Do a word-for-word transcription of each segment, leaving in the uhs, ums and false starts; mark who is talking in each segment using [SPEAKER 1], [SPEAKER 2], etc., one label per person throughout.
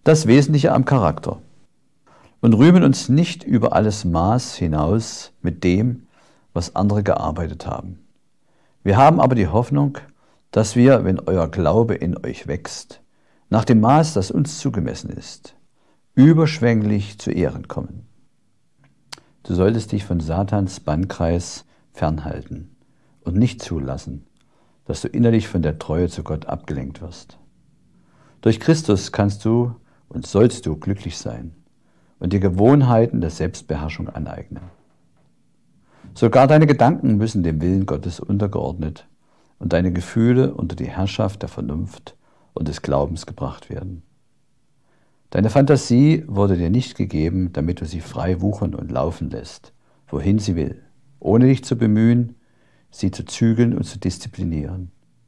[SPEAKER 1] Das Wesentliche am Charakter. Und rühmen uns nicht über alles Maß hinaus mit dem, was andere gearbeitet haben. Wir haben aber die Hoffnung, dass wir, wenn euer Glaube in euch wächst, nach dem Maß, das uns zugemessen ist, überschwänglich zu Ehren kommen. Du solltest dich von Satans Bannkreis fernhalten und nicht zulassen, dass du innerlich von der Treue zu Gott abgelenkt wirst. Durch Christus kannst du und sollst du glücklich sein und dir Gewohnheiten der Selbstbeherrschung aneignen. Sogar deine Gedanken müssen dem Willen Gottes untergeordnet und deine Gefühle unter die Herrschaft der Vernunft und des Glaubens gebracht werden. Deine Fantasie wurde dir nicht gegeben, damit du sie frei wuchern und laufen lässt, wohin sie will, ohne dich zu bemühen, sie zu zügeln und zu disziplinieren.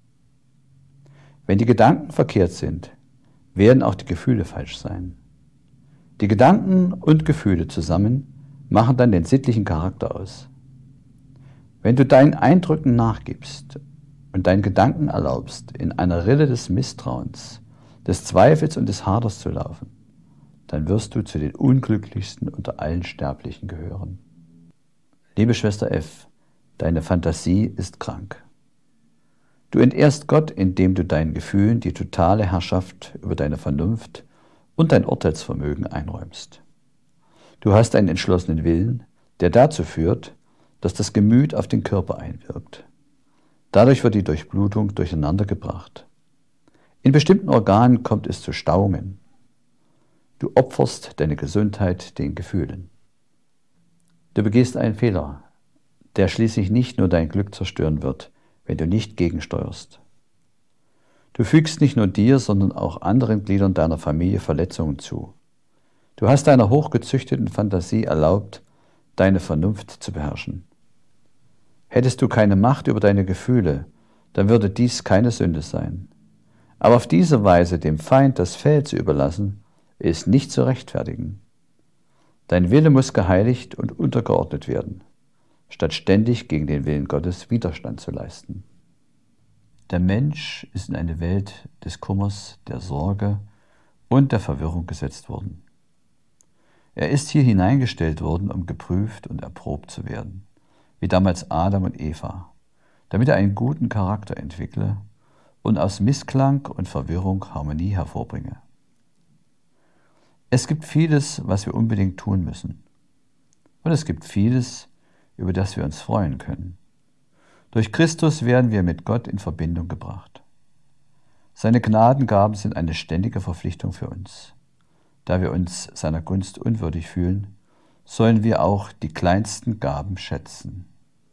[SPEAKER 1] Wenn die Gedanken verkehrt sind, werden auch die Gefühle falsch sein. Die Gedanken und Gefühle zusammen machen dann den sittlichen Charakter aus. Wenn du deinen Eindrücken nachgibst und deinen Gedanken erlaubst, in einer Rille des Misstrauens, des Zweifels und des Haders zu laufen, dann wirst du zu den Unglücklichsten unter allen Sterblichen gehören. Liebe Schwester F., deine Fantasie ist krank. Du entehrst Gott, indem du deinen Gefühlen die totale Herrschaft über deine Vernunft und dein Urteilsvermögen einräumst. Du hast einen entschlossenen Willen, der dazu führt, dass das Gemüt auf den Körper einwirkt. Dadurch wird die Durchblutung durcheinander gebracht. In bestimmten Organen kommt es zu Stauungen. Du opferst deine Gesundheit den Gefühlen. Du begehst einen Fehler, der schließlich nicht nur dein Glück zerstören wird, wenn du nicht gegensteuerst. Du fügst nicht nur dir, sondern auch anderen Gliedern deiner Familie Verletzungen zu. Du hast deiner hochgezüchteten Fantasie erlaubt, deine Vernunft zu beherrschen. Hättest du keine Macht über deine Gefühle, dann würde dies keine Sünde sein. Aber auf diese Weise dem Feind das Feld zu überlassen, ist nicht zu rechtfertigen. Dein Wille muss geheiligt und untergeordnet werden, statt ständig gegen den Willen Gottes Widerstand zu leisten. Der Mensch ist in eine Welt des Kummers, der Sorge und der Verwirrung gesetzt worden. Er ist hier hineingestellt worden, um geprüft und erprobt zu werden, wie damals Adam und Eva, damit er einen guten Charakter entwickle und aus Missklang und Verwirrung Harmonie hervorbringe. Es gibt vieles, was wir unbedingt tun müssen. Und es gibt vieles, über das wir uns freuen können. Durch Christus werden wir mit Gott in Verbindung gebracht. Seine Gnadengaben sind eine ständige Verpflichtung für uns. Da wir uns seiner Gunst unwürdig fühlen, sollen wir auch die kleinsten Gaben schätzen.